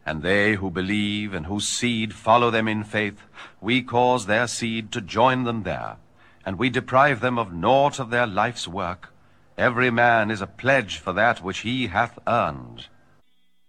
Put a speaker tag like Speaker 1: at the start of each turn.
Speaker 1: And they who believe and whose seed follow them in faith, we cause their seed to join them there, and we deprive them of naught of their life's work. Every man is a pledge for that which he hath earned.